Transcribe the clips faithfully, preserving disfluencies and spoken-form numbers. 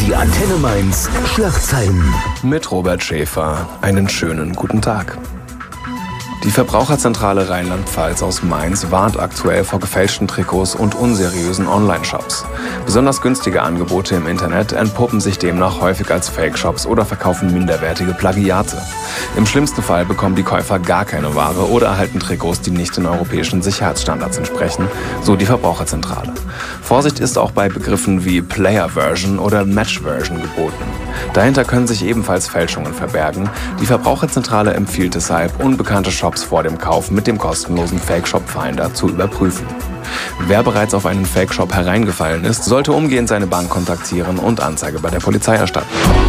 Die Antenne Mainz Schlagzeilen. Mit Robert Schäfer. Einen schönen guten Tag. Die Verbraucherzentrale Rheinland-Pfalz aus Mainz warnt aktuell vor gefälschten Trikots und unseriösen Online-Shops. Besonders günstige Angebote im Internet entpuppen sich demnach häufig als Fake-Shops oder verkaufen minderwertige Plagiate. Im schlimmsten Fall bekommen die Käufer gar keine Ware oder erhalten Trikots, die nicht den europäischen Sicherheitsstandards entsprechen, so die Verbraucherzentrale. Vorsicht ist auch bei Begriffen wie Player-Version oder Match-Version geboten. Dahinter können sich ebenfalls Fälschungen verbergen. Die Verbraucherzentrale empfiehlt deshalb, unbekannte Shops vor dem Kauf mit dem kostenlosen Fake-Shop-Finder zu überprüfen. Wer bereits auf einen Fake-Shop hereingefallen ist, sollte umgehend seine Bank kontaktieren und Anzeige bei der Polizei erstatten.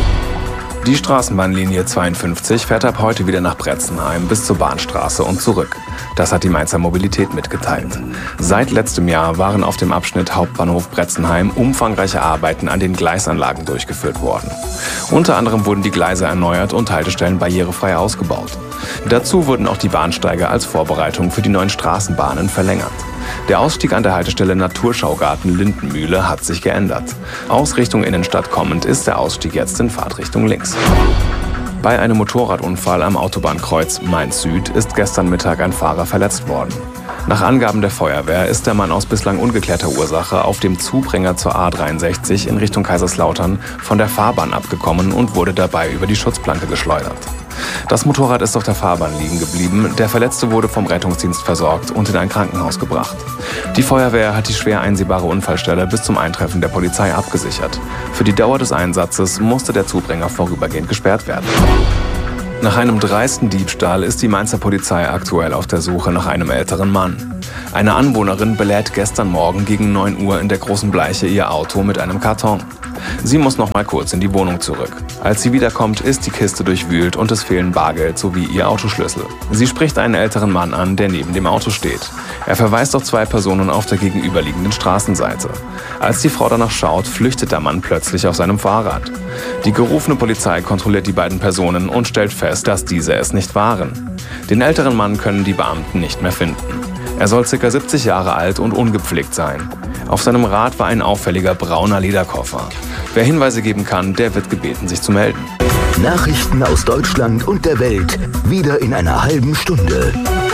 Die Straßenbahnlinie zweiundfünfzig fährt ab heute wieder nach Bretzenheim bis zur Bahnstraße und zurück. Das hat die Mainzer Mobilität mitgeteilt. Seit letztem Jahr waren auf dem Abschnitt Hauptbahnhof Bretzenheim umfangreiche Arbeiten an den Gleisanlagen durchgeführt worden. Unter anderem wurden die Gleise erneuert und Haltestellen barrierefrei ausgebaut. Dazu wurden auch die Bahnsteige als Vorbereitung für die neuen Straßenbahnen verlängert. Der Ausstieg an der Haltestelle Naturschaugarten Lindenmühle hat sich geändert. Aus Richtung Innenstadt kommend ist der Ausstieg jetzt in Fahrtrichtung links. Bei einem Motorradunfall am Autobahnkreuz Mainz-Süd ist gestern Mittag ein Fahrer verletzt worden. Nach Angaben der Feuerwehr ist der Mann aus bislang ungeklärter Ursache auf dem Zubringer zur A dreiundsechzig in Richtung Kaiserslautern von der Fahrbahn abgekommen und wurde dabei über die Schutzplanke geschleudert. Das Motorrad ist auf der Fahrbahn liegen geblieben. Der Verletzte wurde vom Rettungsdienst versorgt und in ein Krankenhaus gebracht. Die Feuerwehr hat die schwer einsehbare Unfallstelle bis zum Eintreffen der Polizei abgesichert. Für die Dauer des Einsatzes musste der Zubringer vorübergehend gesperrt werden. Nach einem dreisten Diebstahl ist die Mainzer Polizei aktuell auf der Suche nach einem älteren Mann. Eine Anwohnerin belädt gestern Morgen gegen neun Uhr in der Großen Bleiche ihr Auto mit einem Karton. Sie muss noch mal kurz in die Wohnung zurück. Als sie wiederkommt, ist die Kiste durchwühlt und es fehlen Bargeld sowie ihr Autoschlüssel. Sie spricht einen älteren Mann an, der neben dem Auto steht. Er verweist auf zwei Personen auf der gegenüberliegenden Straßenseite. Als die Frau danach schaut, flüchtet der Mann plötzlich auf seinem Fahrrad. Die gerufene Polizei kontrolliert die beiden Personen und stellt fest, dass diese es nicht waren. Den älteren Mann können die Beamten nicht mehr finden. Er soll ca. siebzig Jahre alt und ungepflegt sein. Auf seinem Rad war ein auffälliger brauner Lederkoffer. Wer Hinweise geben kann, der wird gebeten, sich zu melden. Nachrichten aus Deutschland und der Welt, wieder in einer halben Stunde.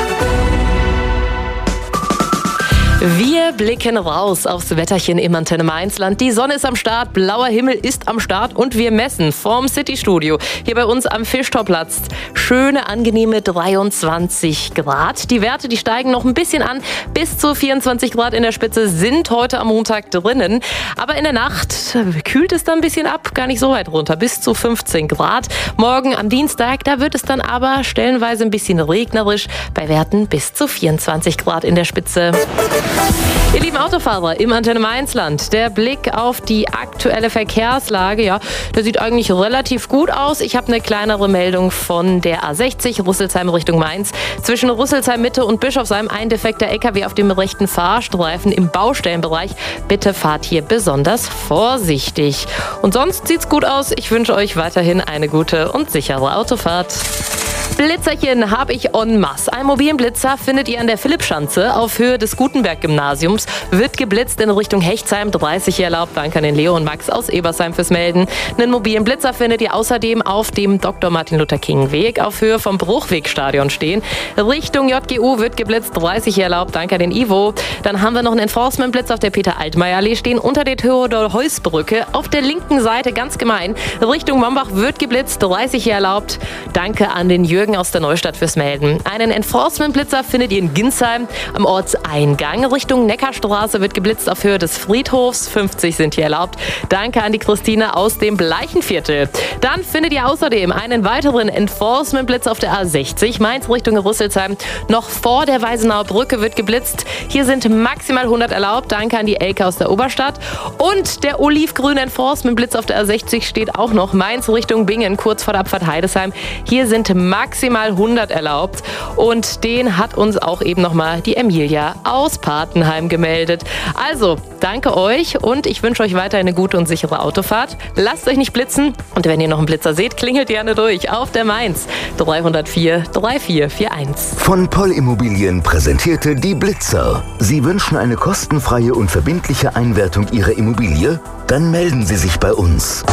Wir blicken raus aufs Wetterchen im Antenne Mainzland. Die Sonne ist am Start, blauer Himmel ist am Start und wir messen vom City-Studio hier bei uns am Fischtorplatz schöne, angenehme dreiundzwanzig Grad. Die Werte, die steigen noch ein bisschen an. Bis zu vierundzwanzig Grad in der Spitze sind heute am Montag drinnen. Aber in der Nacht kühlt es dann ein bisschen ab, gar nicht so weit runter, bis zu fünfzehn Grad. Morgen am Dienstag, da wird es dann aber stellenweise ein bisschen regnerisch, bei Werten bis zu vierundzwanzig Grad in der Spitze. Ihr lieben Autofahrer im Antenne Mainzland, der Blick auf die aktuelle Verkehrslage, ja, der sieht eigentlich relativ gut aus. Ich habe eine kleinere Meldung von der A sechzig, Rüsselsheim Richtung Mainz. Zwischen Rüsselsheim Mitte und Bischofsheim ein defekter L K W auf dem rechten Fahrstreifen im Baustellenbereich. Bitte fahrt hier besonders vorsichtig. Und sonst sieht's gut aus. Ich wünsche euch weiterhin eine gute und sichere Autofahrt. Blitzerchen habe ich en masse. Ein mobilen Blitzer findet ihr an der Philippschanze auf Höhe des Gutenberg-Gymnasiums. Wird geblitzt in Richtung Hechtsheim, dreißig erlaubt. Danke an den Leo und Max aus Ebersheim fürs Melden. Einen mobilen Blitzer findet ihr außerdem auf dem Doktor Martin Luther King Weg auf Höhe vom Bruchwegstadion stehen. Richtung J G U wird geblitzt, dreißig erlaubt. Danke an den Ivo. Dann haben wir noch einen Enforcement-Blitz auf der Peter-Altmaier-Allee stehen unter der Theodor-Heuss-Brücke. Auf der linken Seite, ganz gemein, Richtung Mombach wird geblitzt, dreißig erlaubt. Danke an den Jürgen aus der Neustadt fürs Melden. Einen Enforcement-Blitzer findet ihr in Ginsheim am Ortseingang. Richtung Neckarstraße wird geblitzt auf Höhe des Friedhofs. fünfzig sind hier erlaubt. Danke an die Christine aus dem Bleichenviertel. Dann findet ihr außerdem einen weiteren Enforcement-Blitz auf der A sechzig. Mainz Richtung Rüsselsheim. Noch vor der Weisenauer Brücke wird geblitzt. Hier sind maximal hundert erlaubt. Danke an die Elke aus der Oberstadt. Und der olivgrüne Enforcement-Blitz auf der A sechzig steht auch noch. Mainz Richtung Bingen, kurz vor der Abfahrt Heidesheim. Hier sind maximal maximal hundert erlaubt. Und den hat uns auch eben nochmal die Emilia aus Patenheim gemeldet. Also, danke euch und ich wünsche euch weiter eine gute und sichere Autofahrt. Lasst euch nicht blitzen und wenn ihr noch einen Blitzer seht, klingelt gerne durch auf der Mainz drei null vier drei vier vier eins. Von Poll Immobilien präsentierte die Blitzer. Sie wünschen eine kostenfreie und verbindliche Einwertung Ihrer Immobilie? Dann melden Sie sich bei uns.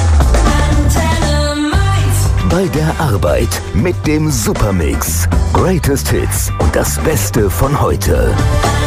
Bei der Arbeit mit dem Supermix. Greatest Hits und das Beste von heute.